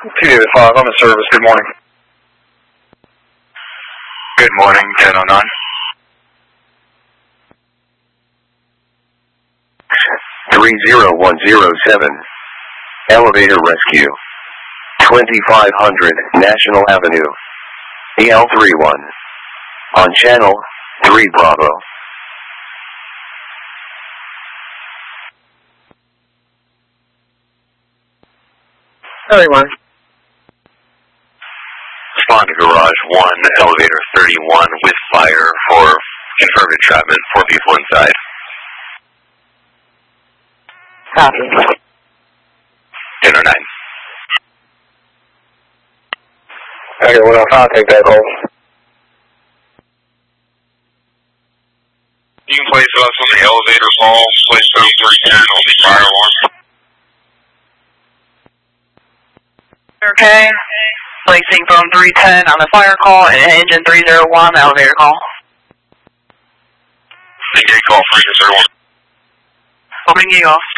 285 on the service. Good morning. Good morning, 1009. (30107) Elevator Rescue. 2500 National Avenue. EL31. On channel 3 Bravo. Everyone. Respond to Garage 1, Elevator 31 with fire for confirmed entrapment, 4 people inside. Copy. 1009. Okay, well, I'll take that call. You can place us on the elevator hall, place code 310 on the fire alarm. Okay. Placing phone 310 on the fire call and engine 301 elevator call. Engage call 301. Opening you off.